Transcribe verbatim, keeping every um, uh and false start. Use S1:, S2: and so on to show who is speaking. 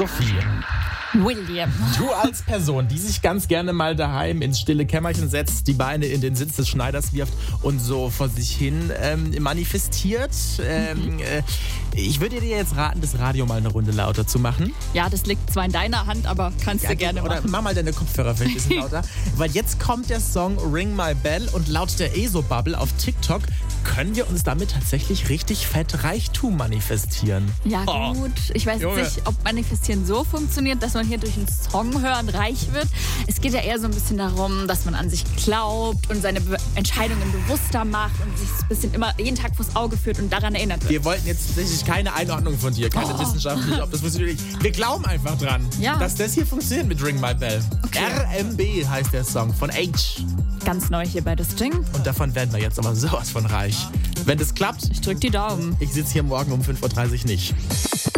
S1: Sophie.
S2: William.
S1: Du als Person, die sich ganz gerne mal daheim ins stille Kämmerchen setzt, die Beine in den Sitz des Schneiders wirft und so vor sich hin ähm, manifestiert. Ähm, äh, ich würde dir jetzt raten, das Radio mal eine Runde lauter zu machen.
S2: Ja, das liegt zwar in deiner Hand, aber kannst
S1: Ja,
S2: du gerne
S1: oder
S2: machen.
S1: mach mal deine Kopfhörer vielleicht ein bisschen lauter. Weil jetzt kommt der Song Ring My Bell und laut der E S O-Bubble auf TikTok können wir uns damit tatsächlich richtig fett Reichtum manifestieren.
S2: Ja
S1: Oh.
S2: gut, ich weiß
S1: Junge.
S2: jetzt nicht, ob Manifestieren so funktioniert, dass man hier durch einen Song hören reich wird. Es geht ja eher so ein bisschen darum, dass man an sich glaubt und seine Be- Entscheidungen bewusster macht und sich ein bisschen immer jeden Tag vors Auge führt und daran erinnert wird.
S1: Wir wollten jetzt tatsächlich keine Einordnung von dir, keine
S2: Oh.
S1: wissenschaftliche, ob das funktioniert. Wir glauben einfach dran,
S2: Ja.
S1: dass das hier funktioniert mit Ring My Bell.
S2: Okay.
S1: R M B heißt der Song von H.
S2: Ganz neu hier bei The Sting.
S1: Und davon werden wir jetzt aber sowas von reich. Wenn das klappt,
S2: Ich drück die Daumen.
S1: ich sitze hier morgen um fünf Uhr dreißig nicht.